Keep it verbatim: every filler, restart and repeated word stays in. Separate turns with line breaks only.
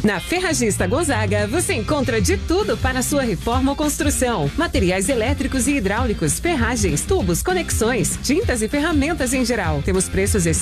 Na Ferragista Gonzaga, você encontra de tudo para a sua reforma ou construção. Materiais elétricos e hidráulicos, ferragens, tubos, conexões, tintas e ferramentas em geral. Temos preços